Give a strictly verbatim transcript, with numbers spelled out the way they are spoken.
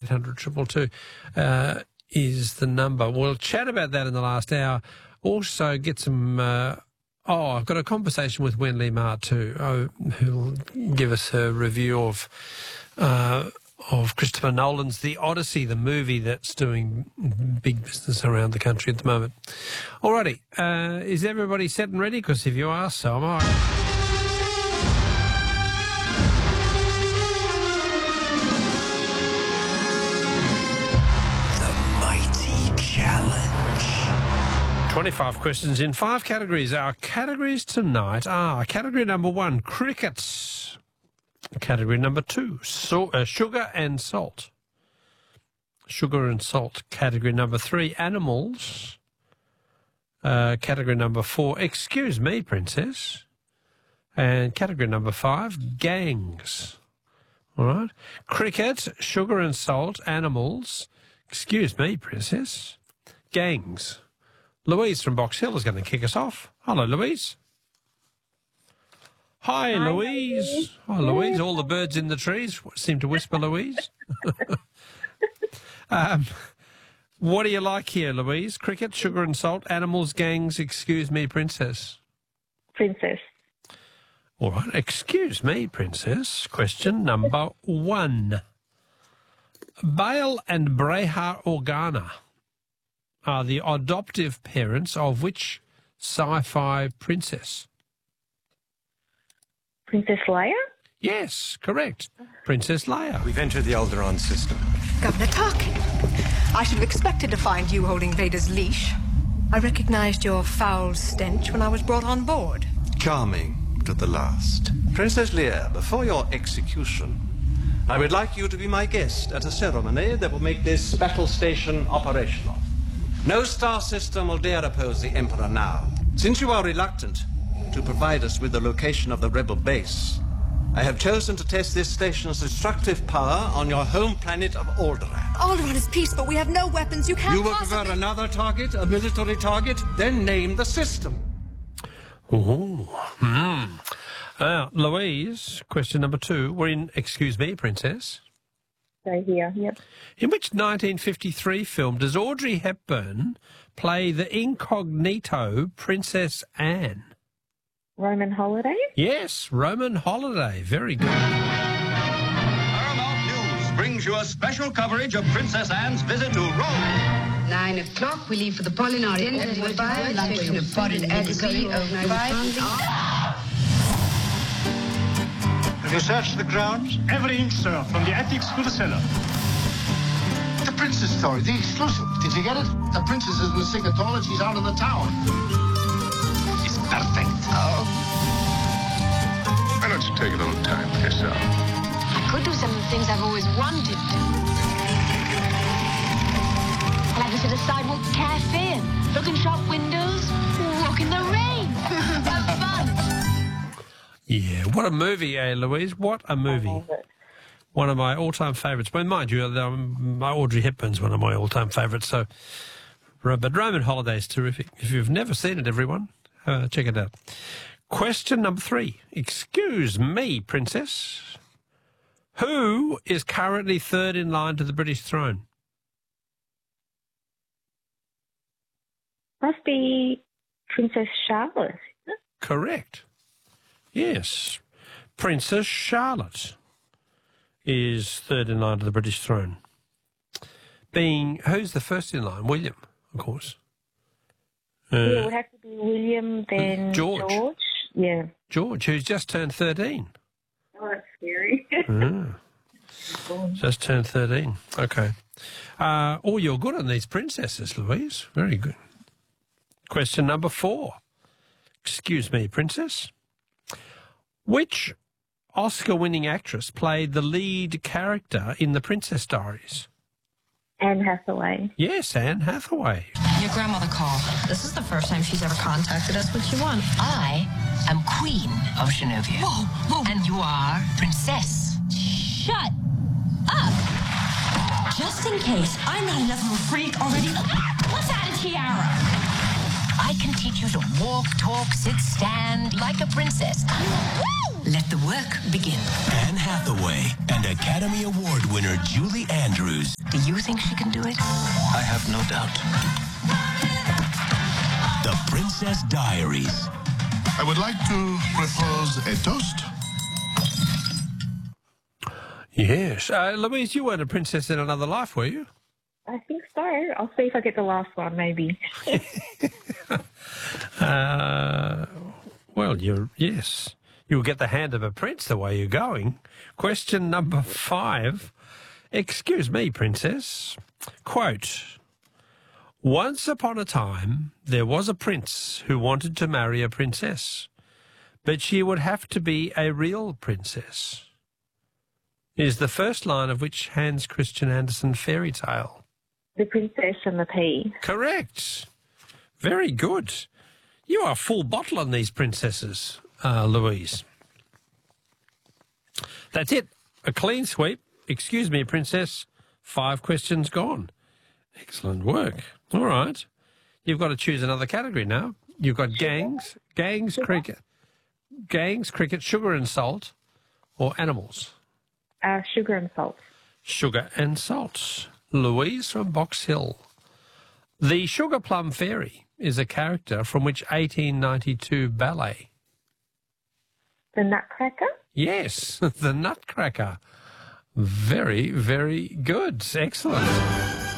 hundred two two two uh, is the number. We'll chat about that in the last hour. Also get some... Uh, oh, I've got a conversation with Wendy Ma too, oh, who'll give us a review of... Uh, of Christopher Nolan's The Odyssey, the movie that's doing big business around the country at the moment. Alrighty, uh, is everybody set and ready? Because if you are, so am I. The Mighty Challenge. twenty-five questions in five categories. Our categories tonight are category number one, cricket. Category number two, so, uh, sugar and salt. Sugar and salt. Category number three, animals. Uh, category number four, excuse me, princess. And category number five, gangs. All right. Cricket, sugar and salt, animals. Excuse me, princess. Gangs. Louise from Box Hill is going to kick us off. Hello, Louise. Hi, Hi, Louise. Louise. Hi, Louise. All the birds in the trees seem to whisper, Louise. um, what do you like here, Louise? Cricket, sugar and salt, animals, gangs, excuse me, princess. Princess. All right. Excuse me, princess. Question number one. Bale and Breha Organa are the adoptive parents of which sci-fi princess? Princess Leia? Yes, correct. Princess Leia. We've entered the Alderaan system. Governor Tarkin, I should have expected to find you holding Vader's leash. I recognized your foul stench when I was brought on board. Charming to the last. Princess Leia, before your execution, I would like you to be my guest at a ceremony that will make this battle station operational. No star system will dare oppose the Emperor now. Since you are reluctant to provide us with the location of the rebel base, I have chosen to test this station's destructive power on your home planet of Alderaan. Alderaan is peace, but we have no weapons. You can't You will possibly... prefer another target, a military target? Then name the system. Ooh. Mm. Uh, Louise, question number two. We're in Excuse Me, Princess. So here, yep. In which nineteen fifty-three film does Audrey Hepburn play the incognito Princess Anne? Roman Holiday? Yes, Roman Holiday. Very good. Paramount News brings you a special coverage of Princess Anne's visit to Rome. Nine o'clock, we leave for the Polinarian. Five, luncheon of foreign etiquette. Have you searched the grounds? Every inch, sir, from the attics to the cellar. The princess story, the exclusive. Did you get it? The princess is in the sick of toilet. She's out in the tower. It's perfect. Oh. Why don't you take a little time for yourself? I could do some of the things I've always wanted. I like to sit at a sidewalk cafe and look in shop windows, walk in the rain. Have fun. Yeah, what a movie, eh, Louise? What a movie. One of my all-time favourites. But mind you, um, Audrey Hepburn's one of my all-time favourites. So, but Roman Holiday is terrific. If you've never seen it, everyone, uh, check it out. Question number three. Excuse me, Princess. Who is currently third in line to the British throne? Must be Princess Charlotte. Correct. Yes. Princess Charlotte is third in line to the British throne. Being, who's the first in line? William, of course. Uh, yeah, it would have to be William, then George. George. Yeah. George, who's just turned thirteen. Oh, that's scary. Mm. Just turned thirteen. Okay. Uh, oh, you're good on these princesses, Louise. Very good. Question number four. Excuse me, Princess. Which Oscar-winning actress played the lead character in The Princess Diaries? Anne Hathaway. Yes, Anne Hathaway. Your grandmother called. This is the first time she's ever contacted us. What she want? I am Queen of Genovia. Whoa, whoa. And you are Princess. Shut up. Just in case I'm not enough of a freak already. What's that, a tiara? I can teach you to walk, talk, sit, stand like a princess. Let the work begin. Anne Hathaway and Academy Award winner Julie Andrews. Do you think she can do it? I have no doubt. The Princess Diaries. I would like to propose a toast. Yes. Uh, Louise, you weren't a princess in another life, were you? I think so. I'll see if I get the last one, maybe. uh, well, you're, yes. You'll get the hand of a prince the way you're going. Question number five. Excuse me, princess. Quote, once upon a time, there was a prince who wanted to marry a princess, but she would have to be a real princess. Is the first line of which Hans Christian Andersen fairy tale? The Princess and the Pea. Correct. Very good. You are full bottle on these princesses, uh, Louise. That's it. A clean sweep. Excuse me, princess. Five questions gone. Excellent work. All right. You've got to choose another category now. You've got gangs, gangs, sugar? cricket, gangs, cricket, sugar and salt, or animals. Uh, sugar and salt. Sugar and salt. Louise from Box Hill. The Sugar Plum Fairy is a character from which eighteen ninety-two ballet? The Nutcracker? Yes, the Nutcracker. Very, very good. Excellent.